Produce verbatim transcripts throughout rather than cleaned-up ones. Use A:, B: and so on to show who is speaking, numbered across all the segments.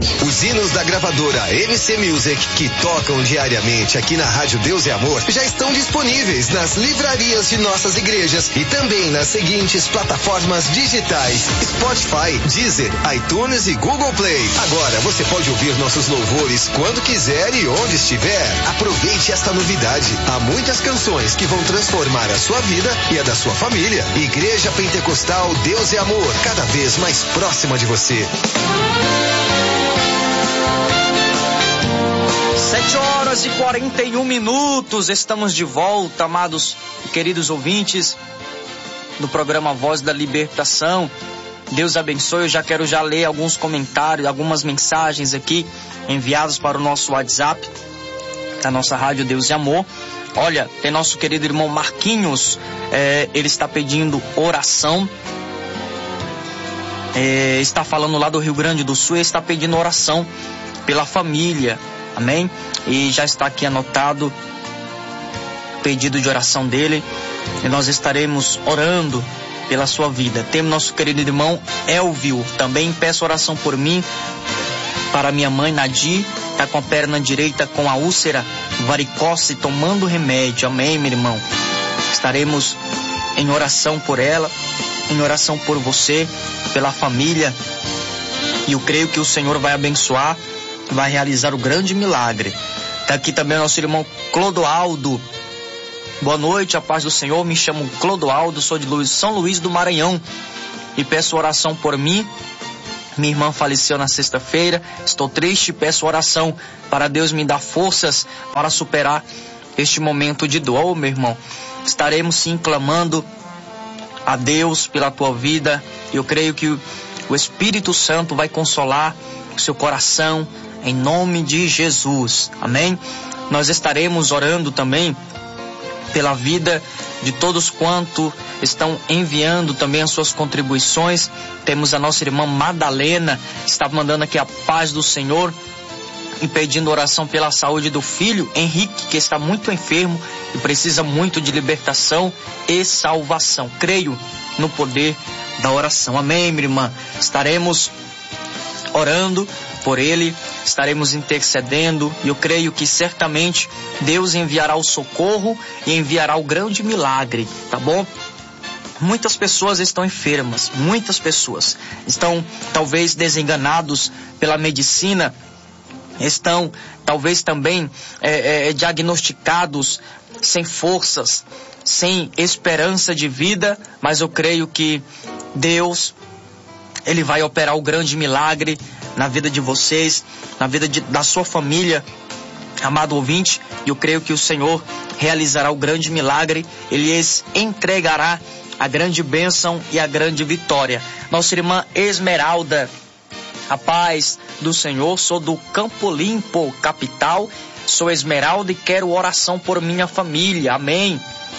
A: Os hinos da gravadora M C Music, que tocam diariamente aqui na Rádio Deus e Amor, já estão disponíveis nas livrarias de nossas igrejas e também nas seguintes plataformas digitais: Spotify, Deezer, iTunes e Google Play. Agora você pode ouvir nossos louvores quando quiser e onde estiver. Aproveite esta novidade. Há muitas canções que vão transformar a sua vida e a da sua família. Igreja Pentecostal Deus e Amor, cada vez mais próxima de você.
B: Sete horas e quarenta e um minutos, estamos de volta, amados e queridos ouvintes do programa Voz da Libertação. Deus abençoe. Eu já quero já ler alguns comentários, algumas mensagens aqui enviadas para o nosso WhatsApp da nossa Rádio Deus e Amor. Olha, tem nosso querido irmão Marquinhos, é, ele está pedindo oração, é, está falando lá do Rio Grande do Sul, e está pedindo oração pela família. Amém? E já está aqui anotado o pedido de oração dele, e nós estaremos orando pela sua vida. Temos nosso querido irmão Elvio, também peço oração por mim, para minha mãe Nadir, está com a perna direita com a úlcera varicose, tomando remédio. Amém, meu irmão? Estaremos em oração por ela, em oração por você, pela família, e eu creio que o Senhor vai abençoar, vai realizar o grande milagre. Está aqui também nosso irmão Clodoaldo. Boa noite, a paz do Senhor. Me chamo Clodoaldo, sou de Luiz, São Luís do Maranhão, e peço oração por mim. Minha irmã faleceu na sexta-feira, estou triste, peço oração para Deus me dar forças para superar este momento de dor. Oh, meu irmão, estaremos sim clamando a Deus pela tua vida. Eu creio que o Espírito Santo vai consolar o seu coração, em nome de Jesus. Amém? Nós estaremos orando também pela vida de todos quanto estão enviando também as suas contribuições. Temos a nossa irmã Madalena, está mandando aqui a paz do Senhor e pedindo oração pela saúde do filho Henrique, que está muito enfermo e precisa muito de libertação e salvação. Creio no poder da oração. Amém, minha irmã? Estaremos orando por ele, estaremos intercedendo, e eu creio que certamente Deus enviará o socorro e enviará o grande milagre, tá bom? Muitas pessoas estão enfermas, muitas pessoas estão talvez desenganados pela medicina, estão talvez também é, é, diagnosticados sem forças, sem esperança de vida, mas eu creio que Deus, Ele vai operar o grande milagre na vida de vocês, na vida de, da sua família, amado ouvinte. E eu creio que o Senhor realizará o grande milagre, Ele lhes entregará a grande bênção e a grande vitória. Nossa irmã Esmeralda, a paz do Senhor, sou do Campo Limpo, capital, sou Esmeralda e quero oração por minha família. Amém?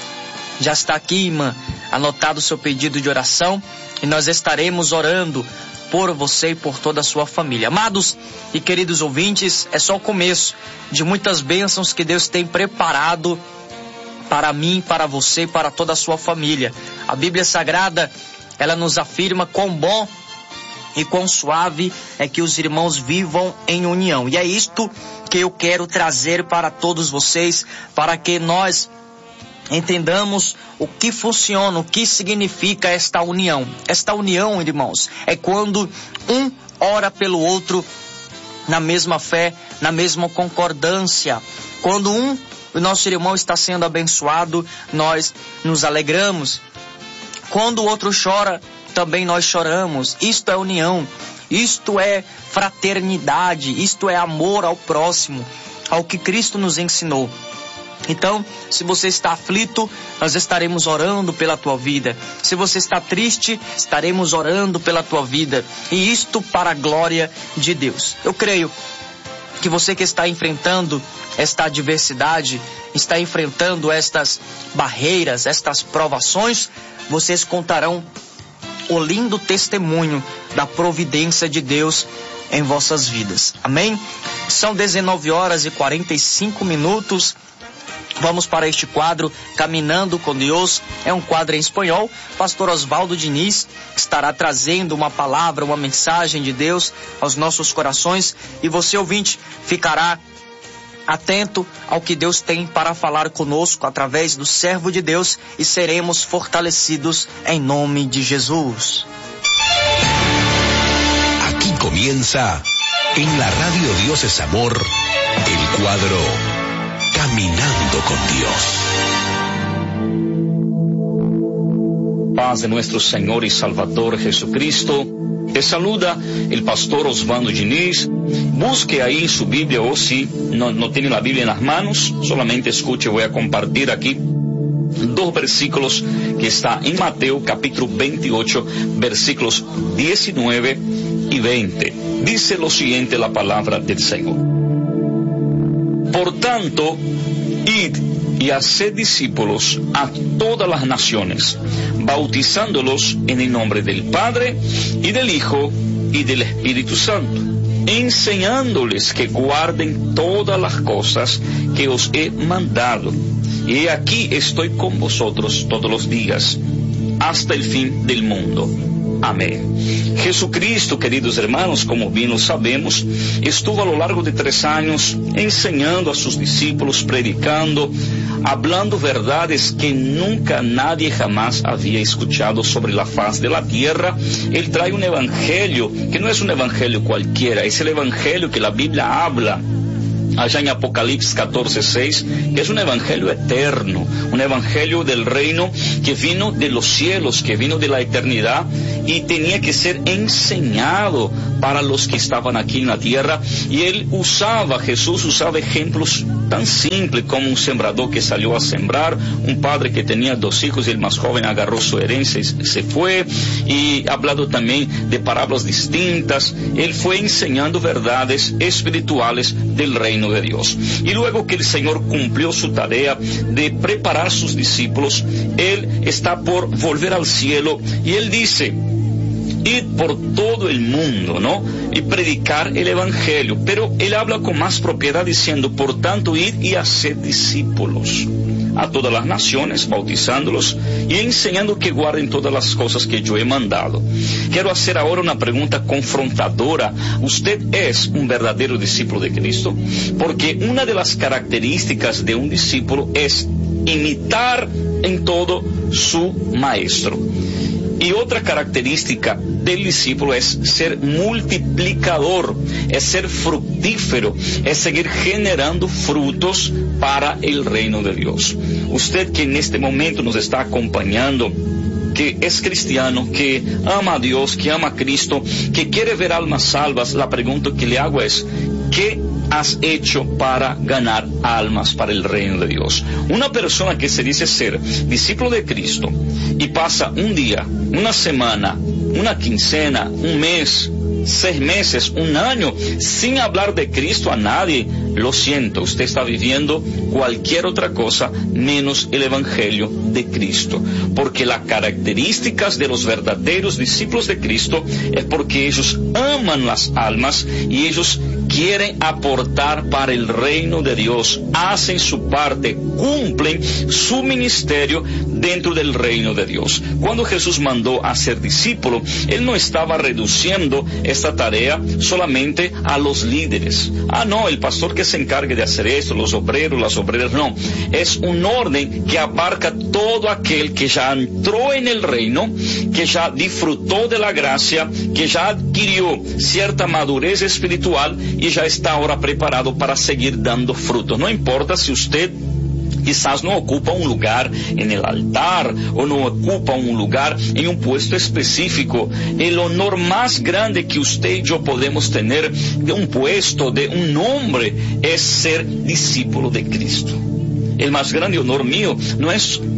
B: Já está aqui, irmã, anotado o seu pedido de oração, e nós estaremos orando por você e por toda a sua família. Amados e queridos ouvintes, é só o começo de muitas bênçãos que Deus tem preparado para mim, para você e para toda a sua família. A Bíblia Sagrada, ela nos afirma quão bom e quão suave é que os irmãos vivam em união. E é isto que eu quero trazer para todos vocês, para que nós entendamos o que funciona, o que significa esta união. Esta união, irmãos, é quando um ora pelo outro na mesma fé, na mesma concordância. Quando um, o nosso irmão está sendo abençoado, nós nos alegramos. Quando o outro chora, também nós choramos. Isto é união, isto é fraternidade, isto é amor ao próximo, ao que Cristo nos ensinou. Então, se você está aflito, nós estaremos orando pela tua vida. Se você está triste, estaremos orando pela tua vida. E isto para a glória de Deus. Eu creio que você que está enfrentando esta adversidade, está enfrentando estas barreiras, estas provações, vocês contarão o lindo testemunho da providência de Deus em vossas vidas. Amém? São dezenove horas e quarenta e cinco minutos. Vamos para este quadro, Caminhando com Deus. É um quadro em espanhol. Pastor Oswaldo Diniz estará trazendo uma palavra, uma mensagem de Deus aos nossos corações. E você, ouvinte, ficará atento ao que Deus tem para falar conosco através do servo de Deus e seremos fortalecidos em nome de Jesus.
C: Aquí comienza, en la radio Dios es Amor, el cuadro Caminando con Dios.
D: Paz de nuestro Señor y Salvador Jesucristo. Te saluda el pastor Oswaldo Diniz. Busque ahí su Biblia, o si no, no tiene la Biblia en las manos, solamente escuche, voy a compartir aquí dos versículos que está en Mateo capítulo veintiocho, versículos diecinueve y veinte. Dice lo siguiente la palabra del Señor. Por tanto, id y haced discípulos a todas las naciones, bautizándolos en el nombre del Padre y del Hijo y del Espíritu Santo, enseñándoles que guarden todas las cosas que os he mandado. Y aquí estoy con vosotros todos los días, hasta el fin del mundo. Amén. Jesucristo, queridos hermanos, como bien lo sabemos, estuvo a lo largo de tres años enseñando a sus discípulos, predicando, hablando verdades que nunca nadie jamás había escuchado sobre la faz de la tierra. Él trae un evangelio que no es un evangelio cualquiera, es el evangelio que la Biblia habla allá en Apocalipsis catorce seis, que es un evangelio eterno, un evangelio del reino que vino de los cielos, que vino de la eternidad y tenía que ser enseñado para los que estaban aquí en la tierra. Y él usaba, Jesús usaba ejemplos tan simples como un sembrador que salió a sembrar, un padre que tenía dos hijos y el más joven agarró su herencia y se fue, y hablado también de parábolas distintas. Él fue enseñando verdades espirituales del reino de Dios. Y luego que el Señor cumplió su tarea de preparar sus discípulos, Él está por volver al cielo y Él dice: id por todo el mundo, ¿no? Y predicar el evangelio. Pero Él habla con más propiedad diciendo: por tanto, id y haced discípulos a todas las naciones, bautizándolos y enseñando que guarden todas las cosas que yo he mandado. Quiero hacer ahora una pregunta confrontadora. ¿Usted es un verdadero discípulo de Cristo? Porque una de las características de un discípulo es imitar en todo su maestro. Y otra característica del discípulo es ser multiplicador, es ser fructífero, es seguir generando frutos para el reino de Dios. Usted que en este momento nos está acompañando, que es cristiano, que ama a Dios, que ama a Cristo, que quiere ver almas salvas, la pregunta que le hago es: ¿qué has hecho para ganar almas para el reino de Dios? Una persona que se dice ser discípulo de Cristo y pasa un día, una semana, una quincena, un mes, seis meses, un año sin hablar de Cristo a nadie, lo siento, usted está viviendo cualquier otra cosa menos el evangelio de Cristo. Porque las características de los verdaderos discípulos de Cristo es porque ellos aman las almas y ellos quieren aportar para el reino de Dios, hacen su parte, cumplen su ministerio dentro del reino de Dios. Cuando Jesús mandó a ser discípulo, Él no estaba reduciendo esta tarea solamente a los líderes. Ah, no, el pastor que se encargue de hacer esto, los obreros, las obreras, no. Es un orden que abarca todo aquel que ya entró en el reino, que ya disfrutó de la gracia, que ya adquirió cierta madurez espiritual y ya está ahora preparado para seguir dando frutos. No importa si usted quizás no ocupa un lugar en el altar o no ocupa un lugar en un puesto específico. El honor más grande que usted y yo podemos tener de un puesto, de un nombre, es ser discípulo de Cristo. El más grande honor mío no es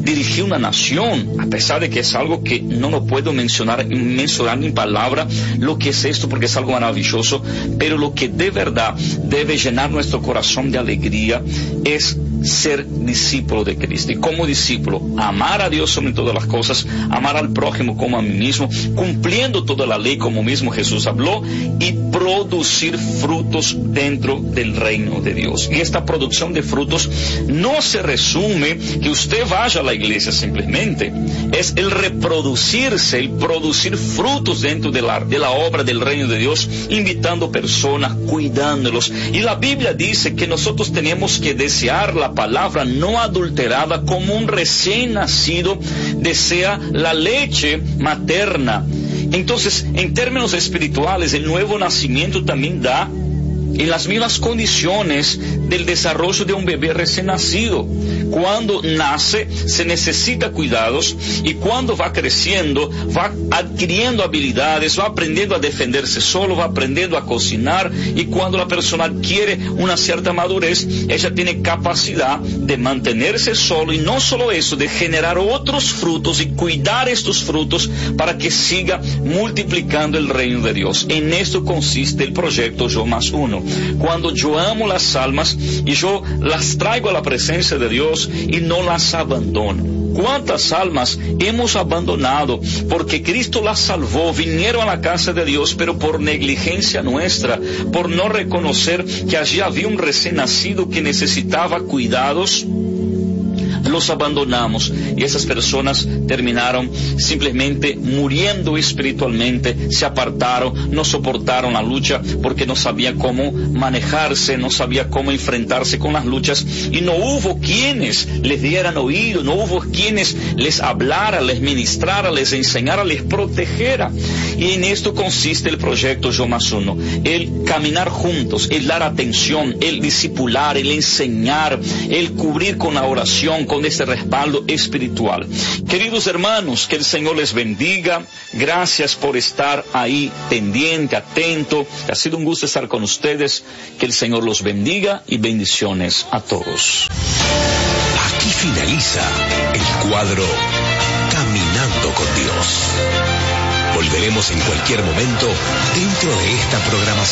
D: dirigir una nación, a pesar de que es algo que no lo puedo mencionar, mencionar en palabra lo que es esto, porque es algo maravilloso, pero lo que de verdad debe llenar nuestro corazón de alegría es ser discípulo de Cristo. Y como discípulo, amar a Dios sobre todas las cosas, amar al prójimo como a mí mismo, cumpliendo toda la ley como mismo Jesús habló, y producir frutos dentro del reino de Dios. Y esta producción de frutos no se resume que usted vaya a la iglesia simplemente, es el reproducirse, el producir frutos dentro de la, de la obra del reino de Dios, invitando personas, cuidándolos. Y la Biblia dice que nosotros tenemos que desear la palabra no adulterada como un recién nacido desea la leche materna. Entonces, en términos espirituales, el nuevo nacimiento también da en las mismas condiciones del desarrollo de un bebé recién nacido. Cuando nace se necesita cuidados, y cuando va creciendo va adquiriendo habilidades, va aprendiendo a defenderse solo, va aprendiendo a cocinar, y cuando la persona adquiere una cierta madurez, ella tiene capacidad de mantenerse solo, y no solo eso, de generar otros frutos y cuidar estos frutos para que siga multiplicando el reino de Dios. En esto consiste el proyecto Yo Más Uno. Cuando yo amo las almas y yo las traigo a la presencia de Dios y no las abandono. ¿Cuántas almas hemos abandonado porque Cristo las salvó, vinieron a la casa de Dios, pero por negligencia nuestra, por no reconocer que allí había un recién nacido que necesitaba cuidados? Los abandonamos, y esas personas terminaron simplemente muriendo espiritualmente, se apartaron, no soportaron la lucha porque no sabían cómo manejarse, no sabían cómo enfrentarse con las luchas, y no hubo quienes les dieran oído, no hubo quienes les hablara, les ministrara, les enseñara, les protegera. Y en esto consiste el proyecto Yo Más Uno, el caminar juntos, el dar atención, el discipular, el enseñar, el cubrir con la oración, con este respaldo espiritual. Queridos hermanos, que el Señor les bendiga. Gracias por estar ahí pendiente, atento. Ha sido un gusto estar con ustedes. Que el Señor los bendiga y bendiciones a todos.
C: Aquí finaliza el cuadro Caminando con Dios. Volveremos en cualquier momento dentro de esta programación.